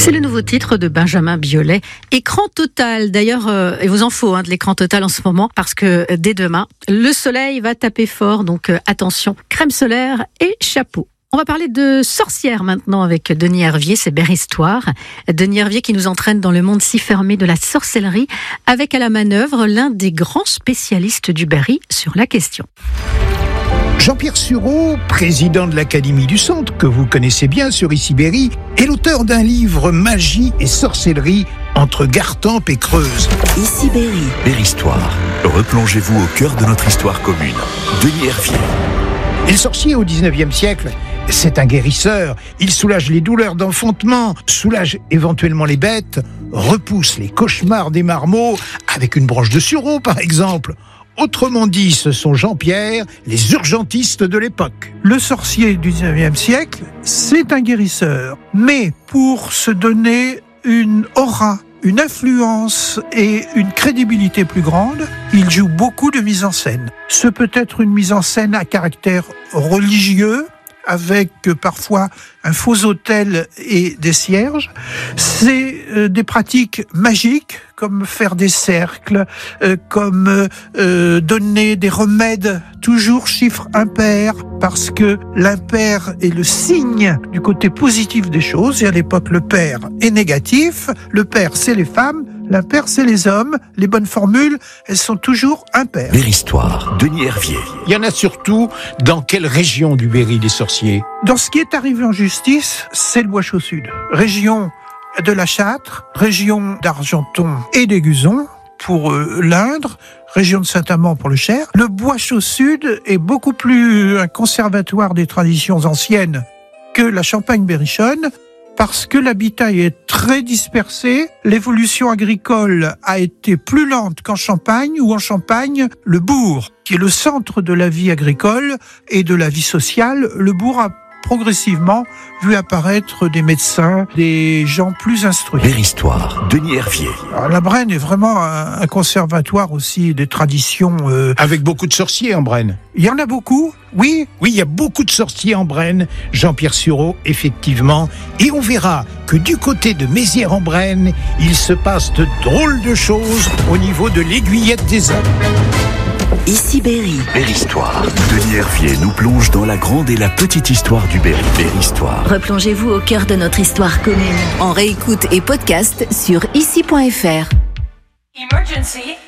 C'est le nouveau titre de Benjamin Biolay, Écran total. D'ailleurs, il vous en faut de l'écran total en ce moment, parce que dès demain, le soleil va taper fort. Donc attention, crème solaire et chapeau. On va parler de sorcières maintenant avec Denis Hervier, c'est Berry Histoire. Denis Hervier qui nous entraîne dans le monde si fermé de la sorcellerie, avec à la manœuvre l'un des grands spécialistes du Berry sur la question. Jean-Pierre Sureau, président de l'Académie du Centre, que vous connaissez bien sur Ici Berry, est l'auteur d'un livre Magie et sorcellerie entre Gartempe et Creuse. Ici Berry. Berry Histoire. Replongez-vous au cœur de notre histoire commune. Denis Hervier. Et le sorcier au 19e siècle, c'est un guérisseur. Il soulage les douleurs d'enfantement, soulage éventuellement les bêtes, repousse les cauchemars des marmots avec une branche de sureau par exemple. Autrement dit, ce sont Jean-Pierre, les urgentistes de l'époque. Le sorcier du 19e siècle, c'est un guérisseur. Mais pour se donner une aura, une influence et une crédibilité plus grande, il joue beaucoup de mise en scène. Ce peut être une mise en scène à caractère religieux, avec parfois un faux autel et des cierges. C'est des pratiques magiques, comme faire des cercles, comme donner des remèdes, toujours chiffre impair, parce que l'impair est le signe du côté positif des choses, et à l'époque le pair est négatif, le pair c'est les femmes, l'impair c'est les hommes, les bonnes formules, elles sont toujours impaires. Berry Histoire, Denis Hervier. Il y en a surtout dans quelle région du Berry des sorciers? Dans ce qui est arrivé en justice, c'est le Bois-Chaud-Sud. Région de la Châtre, région d'Argenton et d'Aiguzon pour l'Indre, région de Saint-Amand pour le Cher. Le Bois-Chaud-Sud est beaucoup plus un conservatoire des traditions anciennes que la Champagne-Berrichonne, parce que l'habitat est très dispersé, l'évolution agricole a été plus lente qu'en Champagne, ou en Champagne, le bourg, qui est le centre de la vie agricole et de la vie sociale, le bourg a progressivement vu apparaître des médecins, des gens plus instruits. Berry Histoire, Denis Hervier. Alors, la Brenne est vraiment un conservatoire aussi des traditions. Avec beaucoup de sorciers en Brenne. Il y en a beaucoup, oui. Oui, il y a beaucoup de sorciers en Brenne, Jean-Pierre Sureau, effectivement. Et on verra que du côté de Mézières-en-Brenne, il se passe de drôles de choses au niveau de l'aiguillette des hommes. Ici Berry. Berry Histoire. Denis Hervier nous plonge dans la grande et la petite histoire du Berry. Berry Histoire. Replongez-vous au cœur de notre histoire commune. En réécoute et podcast sur ici.fr. Emergency.